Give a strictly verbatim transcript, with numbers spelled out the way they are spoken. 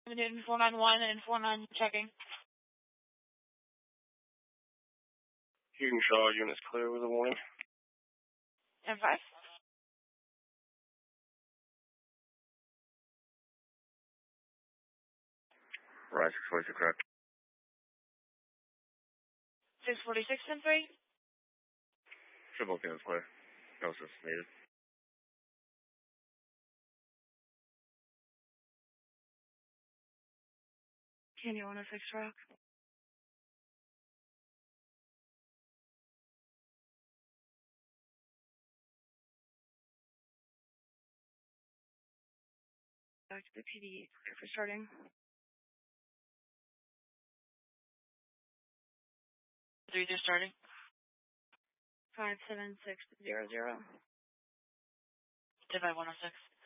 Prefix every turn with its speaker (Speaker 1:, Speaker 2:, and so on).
Speaker 1: In four nine one and four nine checking.
Speaker 2: Houston Shaw, units clear with a warning.
Speaker 1: ten five.
Speaker 2: Right, six forty-six, correct.
Speaker 1: six forty-six and three.
Speaker 2: Triple units clear. No assistance needed.
Speaker 1: Can you want to fix rock? Back to the P D clear for starting. Three just starting. Five seven six zero zero. Divide one oh six.